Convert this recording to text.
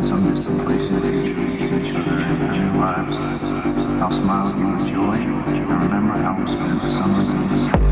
some distant place in the future we see each other in our new lives. I'll smile at you with joy and remember how we spent the summers in